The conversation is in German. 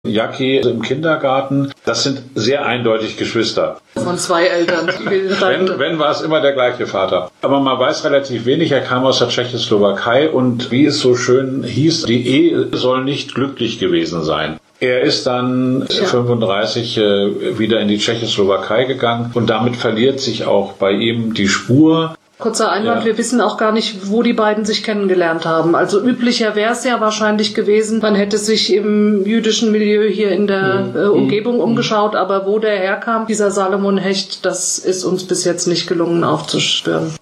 Jackie im Kindergarten, das sind sehr eindeutig Geschwister. Von zwei Eltern. Wenn war es immer der gleiche Vater. Aber man weiß relativ wenig. Er kam aus der Tschechoslowakei und wie es so schön hieß, die Ehe soll nicht glücklich gewesen sein. Er ist dann 35 wieder in die Tschechoslowakei gegangen und damit verliert sich auch bei ihm die Spur. Kurzer Einwand, wir wissen auch gar nicht, wo die beiden sich kennengelernt haben. Also üblicher wäre es ja wahrscheinlich gewesen, man hätte sich im jüdischen Milieu hier in der Umgebung umgeschaut, aber wo der herkam, dieser Salomon Hecht, das ist uns bis jetzt nicht gelungen aufzuspüren.